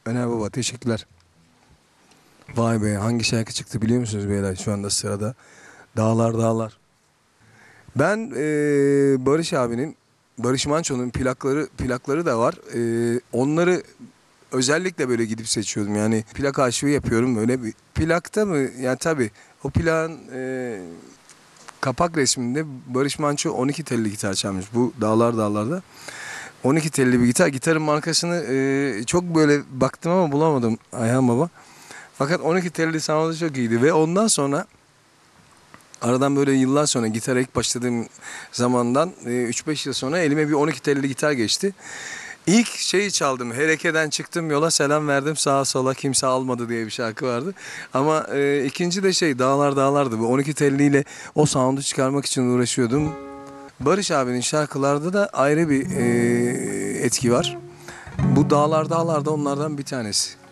Öner Baba, teşekkürler. Vay be, hangi şarkı çıktı biliyor musunuz beyler, şu anda sırada? Dağlar Dağlar. Ben Barış abinin, Barış Manço'nun plakları da var. Onları özellikle böyle gidip seçiyordum. Yani plak arşivi yapıyorum böyle bir. Plakta mı? Yani tabii o plağın kapak resminde Barış Manço 12 telli gitar çalmış. Bu Dağlar Dağlar'da. 12 telli bir gitar. Gitarın markasını çok böyle baktım ama bulamadım Ayhan Baba. Fakat 12 telli sound'u çok iyiydi ve ondan sonra aradan böyle yıllar sonra gitara ilk başladığım zamandan 3-5 yıl sonra elime bir 12 telli gitar geçti. İlk şeyi çaldım. Hereke'den çıktım yola selam verdim sağa sola kimse almadı diye bir şarkı vardı. Ama ikinci de şey Dağlar Dağlar'dı. Bu 12 telliyle o sound'u çıkarmak için uğraşıyordum. Barış abinin şarkılarda da ayrı bir etki var. Bu Dağlar Dağlar da onlardan bir tanesi.